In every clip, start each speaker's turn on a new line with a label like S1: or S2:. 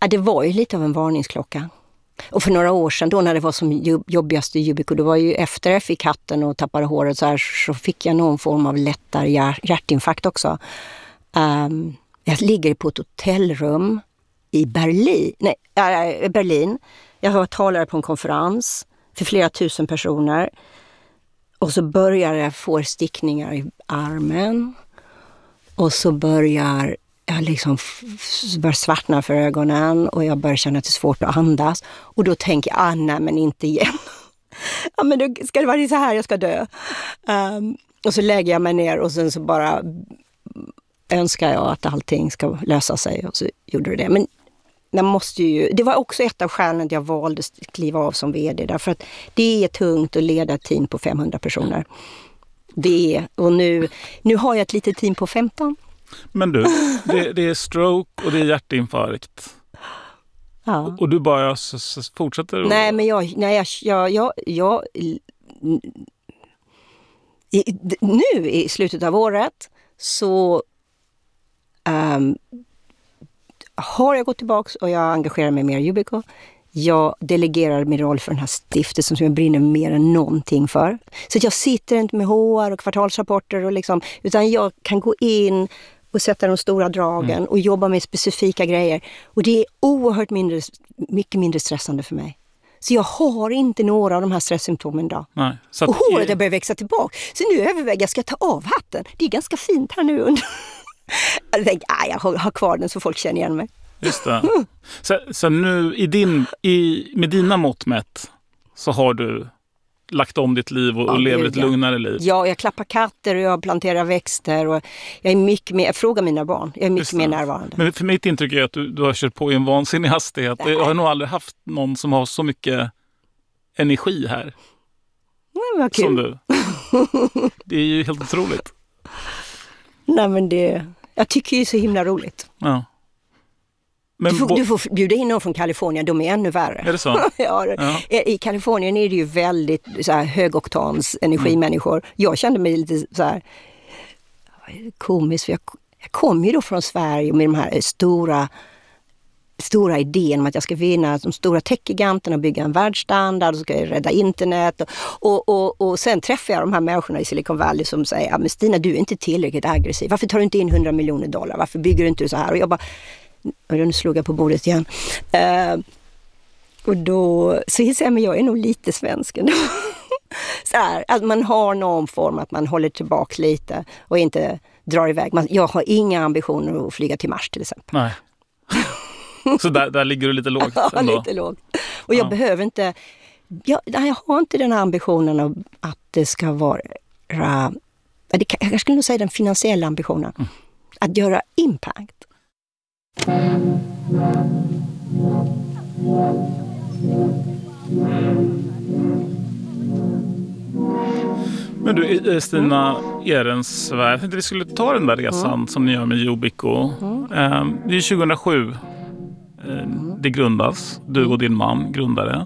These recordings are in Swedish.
S1: Ja, det var ju lite av en varningsklocka. Och för några år sedan då när det var som jobbigast i Yubico, då var ju efter jag fick hatten och tappade håret så fick jag någon form av lättare hjärtinfarkt också. Jag ligger på ett hotellrum i Berlin. Jag var talare på en konferens för flera tusen personer. Och så börjar jag få stickningar i armen. Och så börjar jag liksom börjar svartna för ögonen. Och jag börjar känna att det är svårt att andas. Och då tänker jag, nej men inte igen. Ja men då ska det vara så här jag ska dö. Och så lägger jag mig ner och sen så bara önskar jag att allting ska lösa sig. Och så gjorde det. Men det var också ett av skälen att jag valde att kliva av som vd. Därför att det är tungt att leda ett team på 500 personer. Och nu har jag ett litet team på 15.
S2: Men du, det är stroke och det är hjärtinfarkt.
S1: Ja.
S2: Och du bara fortsätter?
S1: Nej, men nu i slutet av året så har jag gått tillbaka och jag engagerar mig mer i Yubico. Jag delegerar min roll för den här stiftelsen som jag brinner mer än någonting för. Så att jag sitter inte med HR och kvartalsrapporter och liksom, utan jag kan gå in och sätta de stora dragen och jobba med specifika grejer. Och det är oerhört mycket mindre stressande för mig. Så jag har inte några av de här stresssymptomen idag.
S2: Nej, så
S1: och håret har börjat växa tillbaka. Så nu överväger jag, ska ta av hatten. Det är ganska fint här nu under. Jag tänkte, jag har kvar den så folk känner igen mig.
S2: Just det. Så nu med dina mått mätt så har du lagt om ditt liv och lever ett lugnare liv. Ja, jag klappar katter och jag planterar växter och jag är mycket mer, jag frågar mina barn, jag är mycket mer närvarande. Men för mitt intryck är att du har kört på i en vansinnig hastighet. Nej. Jag har nog aldrig haft någon som har så mycket energi här.
S1: Vad kul.
S2: Som du. Det är ju helt otroligt.
S1: Nej men jag tycker det är så himla roligt.
S2: Ja.
S1: Men du får bjuda in någon från Kalifornien, de är ännu värre.
S2: Är det så?
S1: Ja. I Kalifornien är det ju väldigt så här, högoktans energimänniskor. Jag kände mig lite så här komisk, för jag kom ju då från Sverige med de här stora idén om att jag ska vinna de stora techgiganterna och bygga en världsstandard och så ska jag rädda internet. Och sen träffar jag de här människorna i Silicon Valley som säger, men Stina, du är inte tillräckligt aggressiv. Varför tar du inte in $100 miljoner? Varför bygger du inte så här? Och jag bara, och nu slog jag på bordet igen. Och då så inser jag, men jag är nog lite svensk ändå. Så här, att man har någon form att man håller tillbaka lite och inte drar iväg. Jag har inga ambitioner att flyga till Mars till exempel.
S2: Nej. Så där ligger du lite lågt ändå.
S1: Ja, lite lågt. Och jag behöver inte... Jag har inte den här ambitionen att det ska vara... Jag skulle nog säga den finansiella ambitionen. Att göra impact.
S2: Men du, Stina Ehrensvärd, jag tänkte vi skulle ta den där resan som ni gör med Yubico. Det är 2007 det grundas. Du och din man grundade.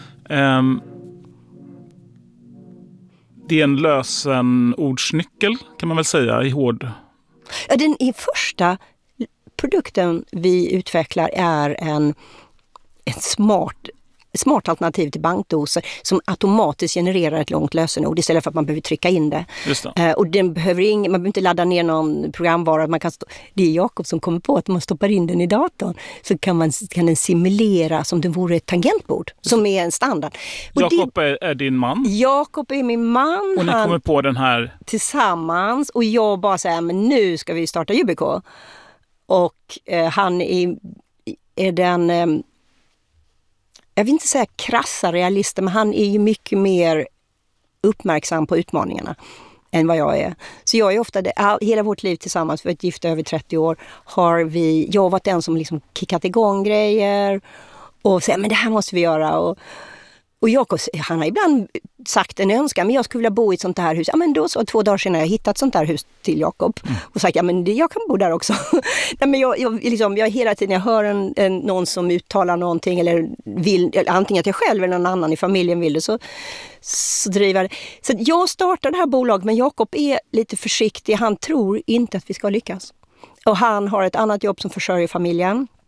S2: Det är en lösenordsnyckel kan man väl säga i hård.
S1: Ja, den första produkten vi utvecklar är ett smart alternativ till bankdoser som automatiskt genererar ett långt lösenord istället för att man behöver trycka in det.
S2: Just det.
S1: Och man behöver inte ladda ner någon programvara. Det är Jakob som kommer på att man stoppar in den i datorn så kan den simulera som det vore ett tangentbord som är en standard.
S2: Jakob är din man?
S1: Jakob är min man.
S2: Och ni kommer på den här?
S1: Tillsammans och jag bara säger, men nu ska vi starta Yubico. Och han är den... jag vill inte säga krassa realister, men han är ju mycket mer uppmärksam på utmaningarna än vad jag är. Så jag är ofta, hela vårt liv tillsammans, för ett gift över 30 år, jag har varit den som liksom kickat igång grejer och säger, men det här måste vi göra. Och Jakob, han har ibland sagt en önskan, men jag skulle vilja bo i ett sånt här hus. Ja, men då så 2 dagar senare har jag hittat sånt här hus till Jakob och sagt, ja men jag kan bo där också. Nej, men jag hela tiden, jag hör någon som uttalar någonting eller vill, antingen att jag själv eller någon annan i familjen vill det, så driver det. Så jag startar det här bolaget, men Jakob är lite försiktig. Han tror inte att vi ska lyckas. Och han har ett annat jobb som försörjer familjen.